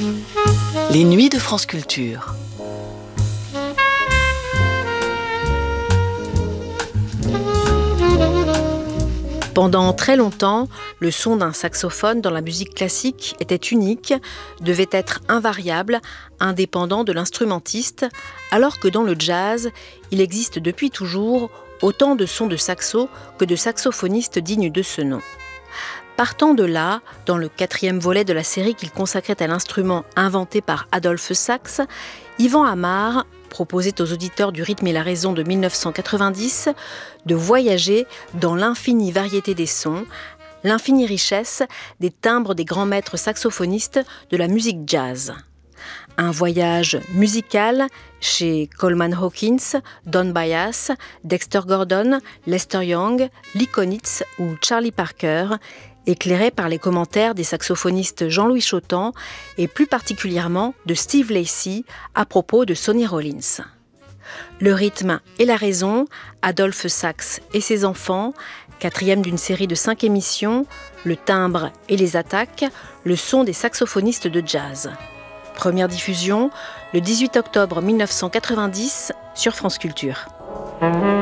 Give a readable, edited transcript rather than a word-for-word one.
Les nuits de France Culture. Pendant très longtemps, le son d'un saxophone dans la musique classique était unique, devait être invariable, indépendant de l'instrumentiste, alors que dans le jazz, il existe depuis toujours autant de sons de saxo que de saxophonistes dignes de ce nom. Partant de là, dans le 4e volet de la série qu'il consacrait à l'instrument inventé par Adolphe Sax, Yvan Amar proposait aux auditeurs du Rythme et la Raison de 1990 de voyager dans l'infinie variété des sons, l'infinie richesse des timbres des grands maîtres saxophonistes de la musique jazz. Un voyage musical chez Coleman Hawkins, Don Byas, Dexter Gordon, Lester Young, Lee Konitz ou Charlie Parker, éclairé par les commentaires des saxophonistes Jean-Louis Chotan et plus particulièrement de Steve Lacy à propos de Sonny Rollins. Le Rythme et la Raison, Adolphe Sax et ses enfants, 4e d'une série de 5 émissions, le timbre et les attaques, le son des saxophonistes de jazz. Première diffusion le 18 octobre 1990 sur France Culture.